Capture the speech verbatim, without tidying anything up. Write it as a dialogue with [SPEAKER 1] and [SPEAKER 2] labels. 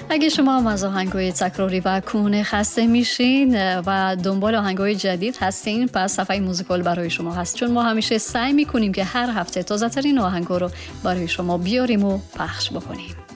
[SPEAKER 1] اگه شما هم از آهنگای تکراری و کهنه خسته میشین و دنبال آهنگای جدید هستین، پس صفحه موزیکال برای شما هست، چون ما همیشه سعی میکنیم که هر هفته تازه ترین آهنگا رو برای شما بیاریم و پخش بکنیم.